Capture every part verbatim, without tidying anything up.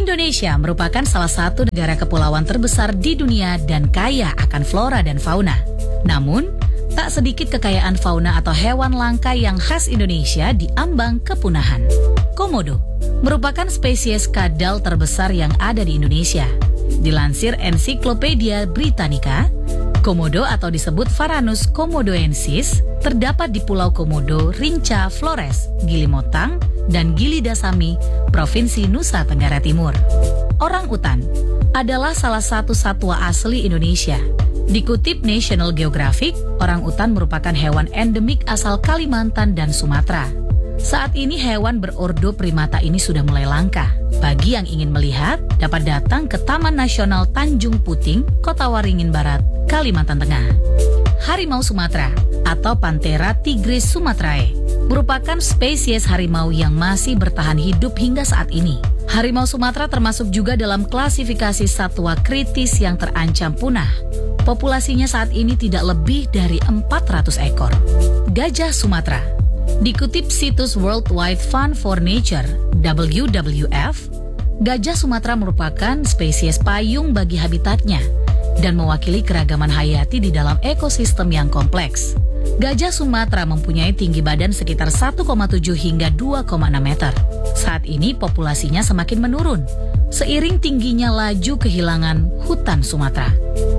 Indonesia merupakan salah satu negara kepulauan terbesar di dunia dan kaya akan flora dan fauna. Namun, tak sedikit kekayaan fauna atau hewan langka yang khas Indonesia diambang kepunahan. Komodo merupakan spesies kadal terbesar yang ada di Indonesia. Dilansir Encyclopedia Britannica, Komodo atau disebut Varanus komodoensis terdapat di Pulau Komodo, Rinca, Flores, Gili Motang, dan Gili Dasami, Provinsi Nusa Tenggara Timur. Orang utan adalah salah satu satwa asli Indonesia. Dikutip National Geographic, orang utan merupakan hewan endemik asal Kalimantan dan Sumatera. Saat ini hewan berordo primata ini sudah mulai langka. Bagi yang ingin melihat, dapat datang ke Taman Nasional Tanjung Puting, Kota Waringin Barat, Kalimantan Tengah. Harimau Sumatera atau Panthera tigris sumatrae merupakan spesies harimau yang masih bertahan hidup hingga saat ini. Harimau Sumatera termasuk juga dalam klasifikasi satwa kritis yang terancam punah. Populasinya saat ini tidak lebih dari empat ratus ekor. Gajah Sumatera. Dikutip situs World Wide Fund for Nature W W F, gajah Sumatera merupakan spesies payung bagi habitatnya dan mewakili keragaman hayati di dalam ekosistem yang kompleks. Gajah Sumatera mempunyai tinggi badan sekitar satu koma tujuh hingga dua koma enam meter. Saat ini populasinya semakin menurun seiring tingginya laju kehilangan hutan Sumatera.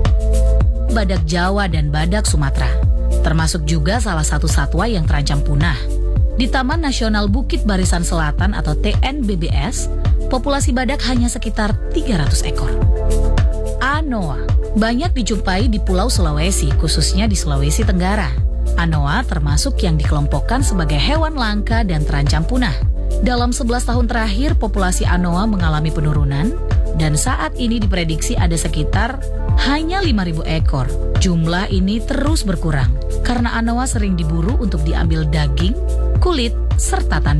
Badak Jawa dan badak Sumatera termasuk juga salah satu satwa yang terancam punah. Di Taman Nasional Bukit Barisan Selatan atau T N B B S, populasi badak hanya sekitar tiga ratus ekor. Anoa banyak dijumpai di Pulau Sulawesi, khususnya di Sulawesi Tenggara. Anoa termasuk yang dikelompokkan sebagai hewan langka dan terancam punah. Dalam sebelas tahun terakhir, populasi anoa mengalami penurunan dan saat ini diprediksi ada sekitar hanya lima ribu ekor. Jumlah ini terus berkurang karena anoa sering diburu untuk diambil daging, kulit, serta tanduk.